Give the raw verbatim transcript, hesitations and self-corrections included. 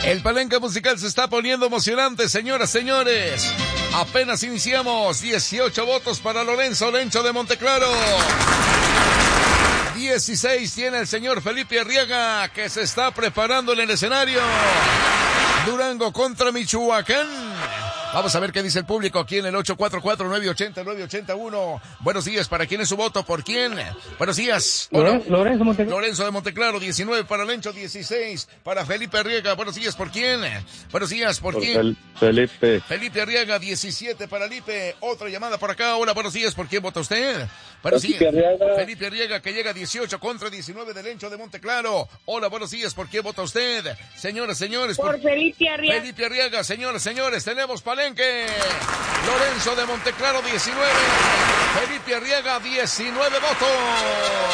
El palenque musical se está poniendo emocionante, señoras, señores. Apenas iniciamos. dieciocho votos para Lorenzo Lencho de Monteclaro. dieciséis tiene el señor Felipe Arriaga, que se está preparando en el escenario. Durango contra Michoacán. Vamos a ver qué dice el público aquí en el ocho cuatro cuatro, nueve ocho cero, nueve ocho uno. Buenos días, ¿para quién es su voto? ¿Por quién? Buenos días. Lorenzo, Lorenzo, Monteclaro. Lorenzo de Monteclaro, diecinueve para Lencho, dieciséis para Felipe Arriaga. Buenos días, ¿por quién? Buenos días, ¿por, Por quién? Felipe. Felipe Arriaga, diecisiete para Lipe. Otra llamada por acá. Hola, buenos días, ¿por quién vota usted? Buenos días. Felipe Arriaga. Felipe Arriaga, que llega a dieciocho contra diecinueve de Lencho de Monteclaro. Hola, buenos días, ¿por quién vota usted? Señoras, señores. Por, por Felipe Arriaga. Felipe Arriaga, señoras, señores, tenemos palenque. Lorenzo de Monteclaro, diecinueve. Felipe Arriaga, diecinueve votos.